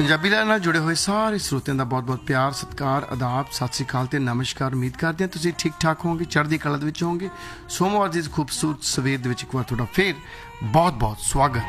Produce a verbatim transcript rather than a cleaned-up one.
Punjabi live ਨਾਲ ਜੁੜੇ ਹੋਏ ਸਾਰੇ ਸਰੋਤਿਆਂ ਦਾ ਬਹੁਤ ਬਹੁਤ ਪਿਆਰ, ਸਤਿਕਾਰ, ਆਦਾਬ, ਸਤਿ ਸ਼੍ਰੀ ਅਕਾਲ ਤੇ ਨਮਸਕਾਰ। ਉਮੀਦ ਕਰਦੇ ਹਾਂ ਤੁਸੀਂ ਠੀਕ ਠਾਕ ਹੋਵੋਗੇ, ਚੜ੍ਹਦੀ ਕਲਾ ਦੇ ਵਿੱਚ ਹੋਵੋਗੇ। ਸੋਮਵਾਰ ਦੀ ਇਸ ਖੂਬਸੂਰਤ ਸਵੇਰ ਦੇ ਵਿੱਚ ਇੱਕ ਵਾਰ ਤੁਹਾਡਾ ਫੇਰ ਬਹੁਤ ਬਹੁਤ ਸਵਾਗਤ।